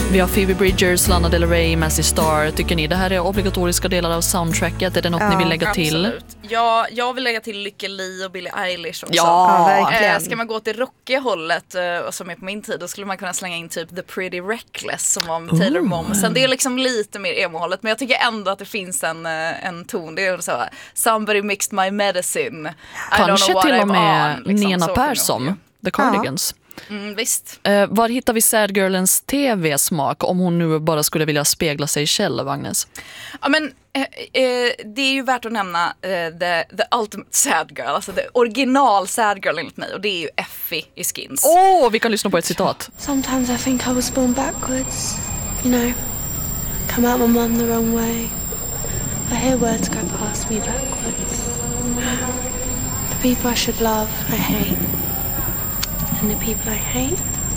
Vi har Phoebe Bridgers, Lana Del Rey, Massey Star. Tycker ni det här är obligatoriska delar av soundtracket? Är det något ni vill lägga till? Absolut. Ja, jag vill lägga till Lykke Li och Billie Eilish också. Ja, verkligen. Ska man gå till rockiga hållet som är på min tid, då skulle man kunna slänga in typ The Pretty Reckless som var med Taylor Momsen. Det är liksom lite mer emo-hållet, men jag tycker ändå att det finns en ton. Det är så här, Somebody mixed my medicine. Kanske till och med liksom, Nina Persson, The Cardigans. Visst. Var hittar vi Sad Girlens tv-smak om hon nu bara skulle vilja spegla sig själv, Agnes? Ja, men det är ju värt att nämna the ultimate sad girl, alltså det original sad girl enligt mig, och det är ju Effie i Skins. Vi kan lyssna på ett citat. Sometimes I think I was born backwards, you know, come out my mum the wrong way. I hear words go past me backwards. The people I should love, I hate. And the people I hate.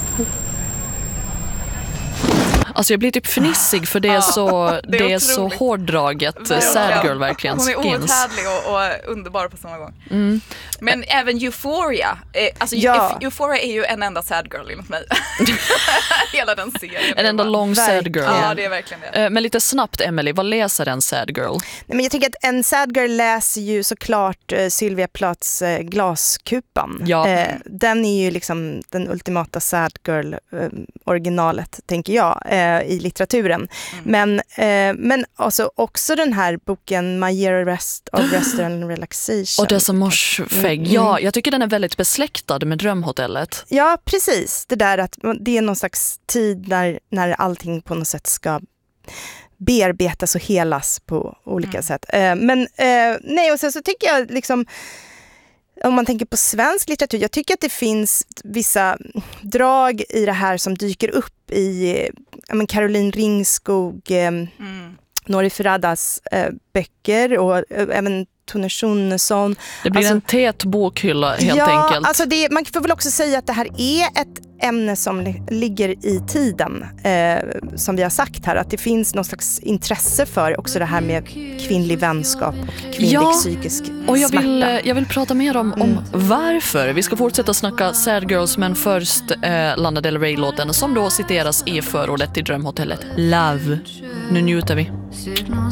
Alltså jag blir typ fnissig för det är så hårddraget. Sad Girl verkligen. Hon är Skins. outhärdlig och underbar på samma gång. Men även Euphoria. Alltså Euphoria är ju en enda sad girl enligt mig. Hela den serien. En enda lång sad girl. Ja, det är verkligen det. Men lite snabbt, Emily, vad läser en sad girl? Nej, men jag tänker att en sad girl läser ju såklart Sylvia Plaths Glaskupan. Ja. Den är ju liksom den ultimata sad girl originalet, tänker jag, i litteraturen. Men alltså också den här boken My Year of Rest and Relaxation. Och dessa morsfägg. Ja, jag tycker den är väldigt besläktad med Drömhotellet. Ja, precis. Det där att det är någon slags tid när allting på något sätt ska bearbetas och helas på olika sätt. Nej, och sen så tycker jag liksom, om man tänker på svensk litteratur, jag tycker att det finns vissa drag i det här som dyker upp i Caroline Ringskog, Nori Ferradas böcker och även Tone Schunnesson. Det blir en tät bokhylla helt enkelt. Alltså man får väl också säga att det här är ett ämne som ligger i tiden, som vi har sagt här, att det finns någon slags intresse för också det här med kvinnlig vänskap och kvinnlig psykisk smärta. Och jag vill prata mer om varför. Vi ska fortsätta snacka Sad Girls, men först Lana Del Rey-låten som då citeras i förordet till Drömhotellet. Love. Nu njuter vi. Signal